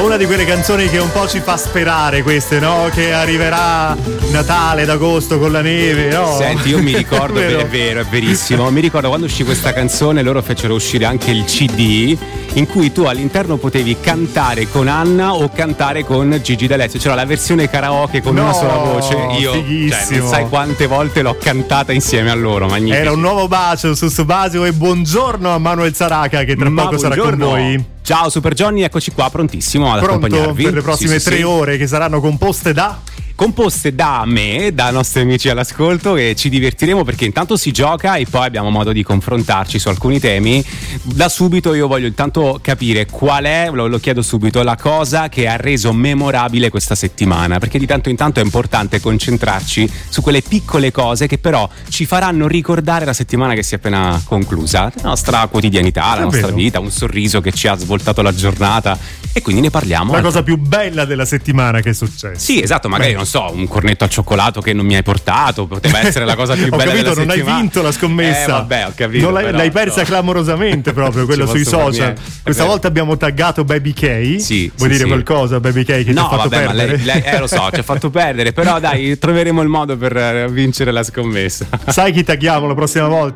una di quelle canzoni che un po' ci fa sperare, queste, no? Che arriverà Natale d'agosto con la neve, no? Senti, io mi ricordo, è vero, è verissimo. Mi ricordo quando uscì questa canzone, loro fecero uscire anche il CD in cui tu all'interno potevi cantare con Anna o cantare con Gigi D'Alessio. C'era la versione karaoke con una sola voce. Io, cioè, non sai quante volte l'ho cantata insieme a loro. Magnifico. Era un nuovo bacio su Subasio e buongiorno a Manuel Saraca che tra poco sarà con noi. Ciao Super Johnny, eccoci qua, prontissimo ad accompagnarvi per le prossime 3 ore che saranno composte da me, da nostri amici all'ascolto, e ci divertiremo perché intanto si gioca e poi abbiamo modo di confrontarci su alcuni temi. Da subito io voglio intanto capire qual è, lo chiedo subito, la cosa che ha reso memorabile questa settimana, perché di tanto in tanto è importante concentrarci su quelle piccole cose che però ci faranno ricordare la settimana che si è appena conclusa, la nostra quotidianità, la nostra vita, un sorriso che ci ha svoltato la giornata, e quindi ne parliamo. La cosa più bella della settimana che è successa. Sì, esatto, magari non so, un cornetto al cioccolato che non mi hai portato, poteva essere la cosa più bella della settimana. Ho capito, non hai vinto la scommessa. Vabbè, ho capito. L'hai persa clamorosamente proprio, quello sui social. Questa volta abbiamo taggato Baby K. Sì. Vuoi dire qualcosa, Baby K, che ci ha fatto perdere? Ma lei lo so, ci ha fatto perdere, però dai, troveremo il modo per vincere la scommessa. Sai chi tagghiamo la prossima volta?